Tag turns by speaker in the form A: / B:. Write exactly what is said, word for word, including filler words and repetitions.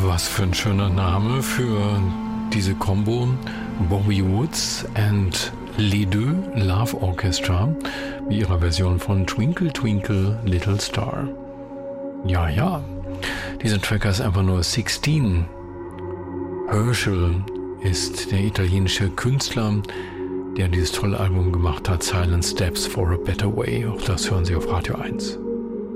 A: Was für ein schöner Name für diese Combo. Bobby Woods and Les Deux Love Orchestra mit ihrer Version von Twinkle Twinkle Little Star. Ja, ja, dieser Track heißt einfach nur sechzehn. Herschel ist der italienische Künstler, der dieses tolle Album gemacht hat, Silent Steps for a Better Way. Auch das hören Sie auf Radio eins.